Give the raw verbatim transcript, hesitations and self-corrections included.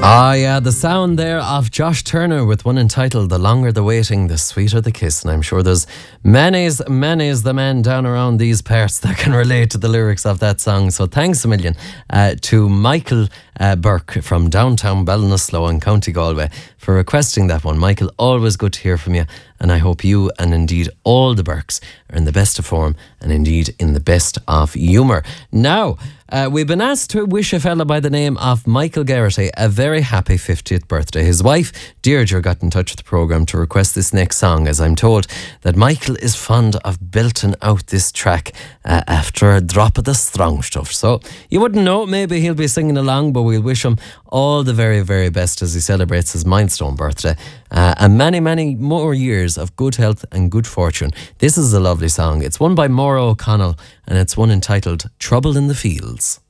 Ah, yeah, the sound there of Josh Turner with one entitled The Longer the Waiting, the Sweeter the Kiss. And I'm sure there's many's, many's the men down around these parts that can relate to the lyrics of that song. So thanks a million uh, to Michael uh, Burke from downtown Ballinasloe in County Galway for requesting that one. Michael, always good to hear from you. And I hope you and indeed all the Burkes are in the best of form and indeed in the best of humour. Now, uh, we've been asked to wish a fella by the name of Michael Garrity a very happy fiftieth birthday. His wife, Deirdre, got in touch with the programme to request this next song, as I'm told that Michael is fond of belting out this track uh, after a drop of the strong stuff. So you wouldn't know, maybe he'll be singing along, but we'll wish him all the very, very best as he celebrates his milestone birthday uh, and many, many more years of good health and good fortune. This is a lovely song. It's one by Maura O'Connell and it's one entitled Trouble in the Fields.